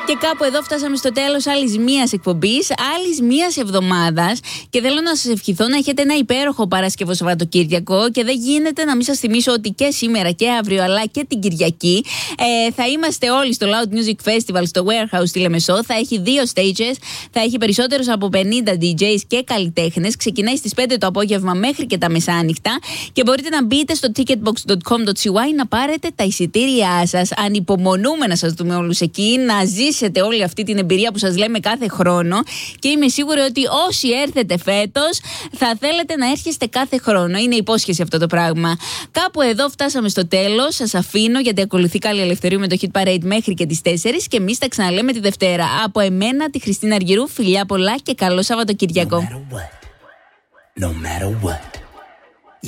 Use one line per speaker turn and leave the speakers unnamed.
Και κάπου εδώ φτάσαμε στο τέλος άλλης μίας εκπομπής, άλλης μίας εβδομάδας. Και θέλω να σας ευχηθώ να έχετε ένα υπέροχο Παρασκευό Σαββατοκύριακο. Και δεν γίνεται να μην σας θυμίσω ότι και σήμερα και αύριο, αλλά και την Κυριακή, θα είμαστε όλοι στο Loud Music Festival στο Warehouse στη Λεμεσό. Θα έχει 2 stages, θα έχει περισσότερους από 50 DJs και καλλιτέχνες. Ξεκινάει στις 5 το απόγευμα μέχρι και τα μεσάνυχτα. Και μπορείτε να μπείτε στο ticketbox.com.cy να πάρετε τα εισιτήριά σας. Ανυπομονούμε να σας δούμε όλους εκεί, να ζήσετε όλη αυτή την εμπειρία που σας λέμε κάθε χρόνο. Και είμαι σίγουρη ότι όσοι έρθετε φέτος θα θέλετε να έρχεστε κάθε χρόνο. Είναι υπόσχεση αυτό το πράγμα. Κάπου εδώ φτάσαμε στο τέλος. Σας αφήνω γιατί ακολουθεί Κάλλη Ελευθερίου με το Hit Parade μέχρι και τις 4. Και εμείς τα ξαναλέμε τη Δευτέρα. Από εμένα, τη Χριστίνα Αργυρού, φιλιά πολλά και καλό Σαββατοκυριακό.
No matter what.